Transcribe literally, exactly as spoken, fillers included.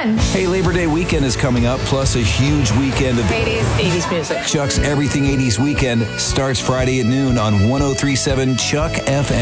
fun. Hey, Labor Day weekend is coming up, plus a huge weekend of eighties. eighties music. Chuck's Everything eighties Weekend starts Friday at noon on one oh three point seven Chuck F M.